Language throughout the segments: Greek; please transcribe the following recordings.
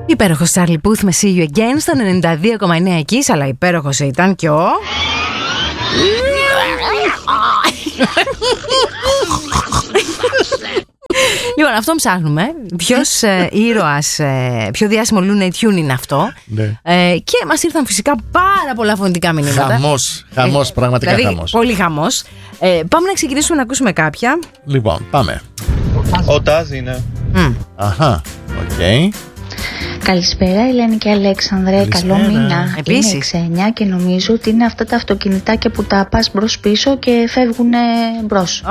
Υπέροχος Charlie Puth με See You Again στον 92,9 εκεί, αλλά υπέροχος ήταν και ο... Λοιπόν, αυτό ψάχνουμε. Ποιος ήρωας, πιο διάσημο Looney Tune είναι αυτό. Και μας ήρθαν φυσικά πάρα πολλά φωνητικά μηνύματα. Χαμός, πραγματικά δηλαδή, χαμός. Πολύ χαμός. Πάμε να ξεκινήσουμε να ακούσουμε κάποια. Λοιπόν, πάμε. Ο Τάζ είναι. Αχα, οκ. Καλησπέρα Ελένη και Αλέξανδρε, Καλησπέρα. καλό μήνα. Επίσης. Είναι 6-9 και νομίζω ότι είναι αυτά τα αυτοκινητάκια που τα πας μπρος πίσω και φεύγουν μπρος.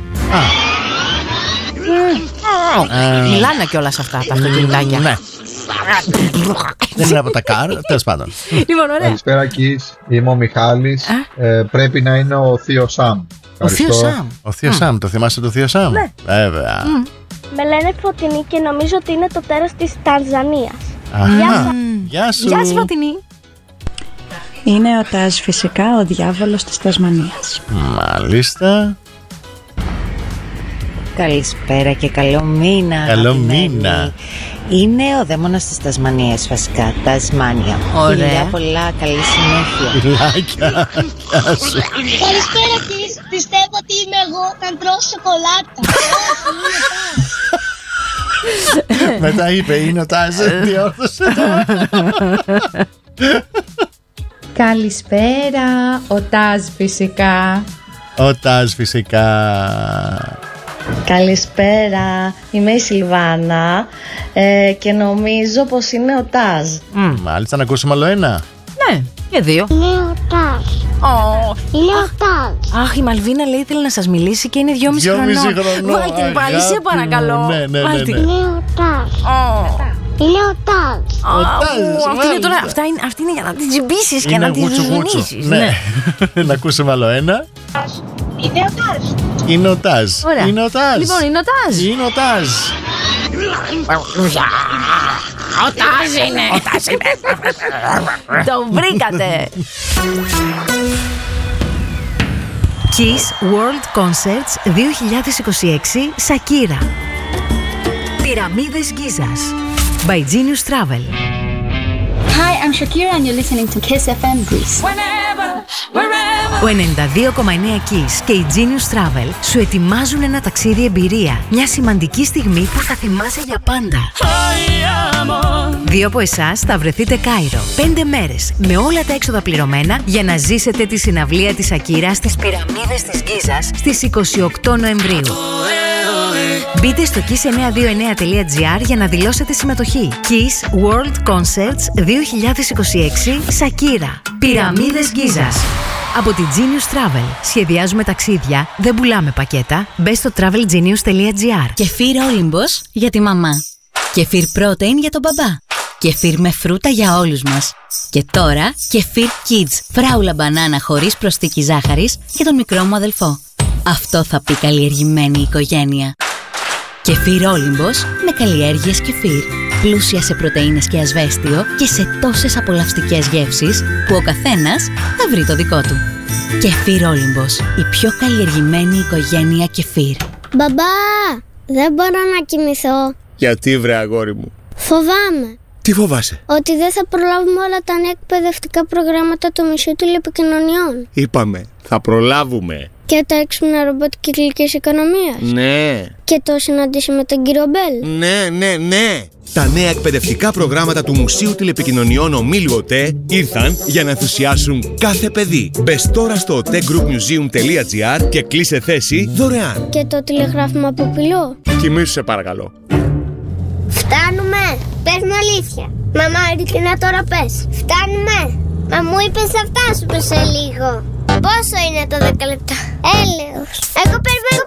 Μιλάνε κιόλας αυτά τα αυτοκινητάκια. Ναι. Δεν είναι από τα καρ, τέλος πάντων. Λοιπόν, ωραία. Καλησπέρα Κις, είμαι ο Μιχάλης. Πρέπει να είναι ο Θείο Σαμ. Ο Θείος Σαμ. Ο Θείο Σαμ, το θυμάσαι το Θείο Σαμ? Ναι. Βέβαια. Με λένε Φωτεινή και νομίζω ότι είναι το τέρας της Τανζανίας. Γεια σου. Γεια σου Φωτεινή. Είναι ο Τάζ φυσικά, ο διάβολος της Τασμανίας. Μάλιστα. Καλησπέρα και καλό μήνα. Καλό αγαπημένοι. μήνα. Είναι ο δαίμονας της Τασμανίας βασικά, Τασμάνια. Ωραία. Φιλιά πολλά, καλή συνέχεια. Φιλάκια. Γεια σου. Καλησπέρα Κις, πιστεύω ότι είμαι εγώ να τρώω σοκολάτα. Μετά είπε, είναι ο Τάζ, διόρθωσε. Καλησπέρα, ο Τάζ φυσικά. Ο Τάζ φυσικά. Καλησπέρα, είμαι η Σιλβάνα και νομίζω πως είναι ο Τάζ. Μάλιστα, να ακούσουμε άλλο ένα. Ναι, και δύο. Είναι ο Τάζ. Είναι ο Τάζ. Αχ, η Μαλβίνα λέει ήθελε να σας μιλήσει και είναι 2,5 χρονών. Βάλ την πάλι, σε παρακαλώ. Ναι. Βάλ την. Είναι ο Τάζ. Είναι ο Τάζ. Αυτή είναι για να την τσιμπήσεις και Είναι να την γούτσου. ζουνίσεις. Ναι. Να ακούσουμε άλλο ένα. Είναι ο Τάζ. Είναι ο Τάζ. Ωραία. Είναι ο Τάζ. Λοιπόν, είναι ο Τάζ. Είναι ο Τάζ. Ο Τάζ είναι. Το βρήκατε. Kiss World Concerts 2026 Shakira. Πυραμίδες Γκίζας by Genius Travel. Hi, I'm Shakira and you're listening to Kiss FM Greece. Ο 92,9 Kiss και η Genius Travel σου ετοιμάζουν ένα ταξίδι εμπειρία. Μια σημαντική στιγμή που θα θυμάσαι για πάντα. 2 από εσάς θα βρεθείτε Κάιρο. 5 μέρες με όλα τα έξοδα πληρωμένα για να ζήσετε τη συναυλία της Shakira στις Πυραμίδες της Γκίζας στις 28 Νοεμβρίου. Μπείτε στο kiss929.gr για να δηλώσετε συμμετοχή. Kiss World Concerts 2026 Shakira. Πυραμίδες Γκίζας. Από τη Genius Travel. Σχεδιάζουμε ταξίδια, δεν πουλάμε πακέτα. Μπες στο travelgenius.gr. Κεφίρ Όλυμπος για τη μαμά. Κεφίρ Protein για τον μπαμπά. Κεφίρ με φρούτα για όλους μας. Και τώρα Κεφίρ Kids. Φράουλα μπανάνα χωρίς προσθήκη ζάχαρης για τον μικρό μου αδελφό. Αυτό θα πει καλλιεργημένη οικογένεια. Κεφίρ Όλυμπος με καλλιέργειες κεφίρ. Πλούσια σε πρωτεΐνες και ασβέστιο και σε τόσες απολαυστικές γεύσεις που ο καθένας θα βρει το δικό του. Κεφίρ Όλυμπος, η πιο καλλιεργημένη οικογένεια κεφίρ. Μπαμπά, δεν μπορώ να κοιμηθώ. Γιατί βρε αγόρι μου? Φοβάμαι. Τι φοβάσαι? Ότι δεν θα προλάβουμε όλα τα νέα εκπαιδευτικά προγράμματα του Μουσείου Τηλεπικοινωνιών. Είπαμε, θα προλάβουμε. Και τα έξυπνα ρομπότ κυκλικής οικονομίας. Ναι. Και το συναντήσει με τον κύριο Μπέλ. Ναι. Τα νέα εκπαιδευτικά προγράμματα του Μουσείου Τηλεπικοινωνιών Ομίλου ΟΤΕ ήρθαν για να ενθουσιάσουν κάθε παιδί. Μπες τώρα στο otegroupmuseum.gr και κλείσε θέση δωρεάν. Και το τηλεγράφημα από πυλό. Κοιμήσου σε παρακαλώ. Φτάνουμε. Πες μου αλήθεια. Μαμά, ειλικρινά τώρα πες. Φτάνουμε. Μα μου είπες θα φτάσουμε σε λίγο. Πόσο είναι το 10 λεπτά? Έλεος. Εγώ περιμένω